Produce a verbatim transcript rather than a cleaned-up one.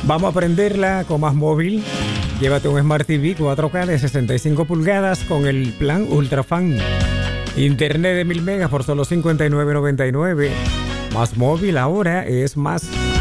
Vamos a aprenderla con Más Móvil. Llévate un Smart T V cuatro K de sesenta y cinco pulgadas con el plan Ultrafan. Internet de mil megas por solo cincuenta y nueve noventa y nueve. Más Móvil ahora es más.